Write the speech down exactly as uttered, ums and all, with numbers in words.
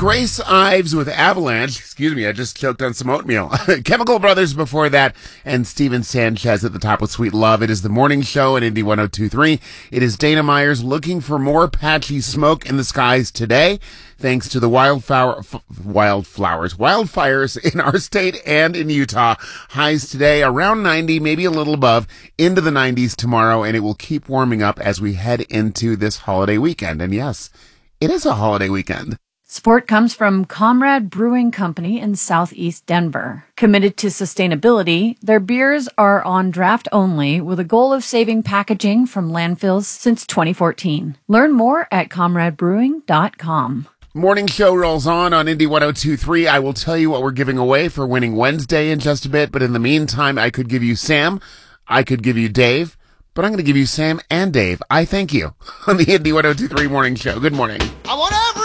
Grace Ives with Avalanche. Excuse me, I just choked on some oatmeal. Chemical Brothers before that, and Steven Sanchez at the top with Sweet Love. It is the morning show at Indy one oh two point three. It is Dana Myers looking for more patchy smoke in the skies today, thanks to the wildflower, f- wildflowers, wildfires in our state and in Utah. Highs today around ninety, maybe a little above, into the nineties tomorrow, and it will keep warming up as we head into this holiday weekend. And yes, it is a holiday weekend. Support comes from Comrade Brewing Company in southeast Denver. Committed to sustainability, their beers are on draft only with a goal of saving packaging from landfills since twenty fourteen. Learn more at comrade brewing dot com. Morning show rolls on on Indy one oh two point three. I will tell you what we're giving away for Winning Wednesday in just a bit, but in the meantime, I could give you Sam, I could give you Dave, but I'm going to give you Sam and Dave. I thank you on the Indy one oh two point three morning show. Good morning. I want